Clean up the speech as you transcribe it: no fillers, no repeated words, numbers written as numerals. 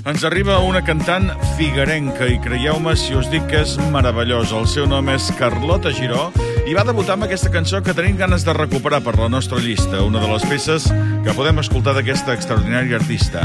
Ens arriba una cantant figuerenca i creieu-me si us dic que és meravellosa. El seu nom és Carlota Giró i va debutar amb aquesta cançó que tenim ganes de recuperar per la nostra llista, una de les peces que podem escoltar d'aquesta extraordinària artista.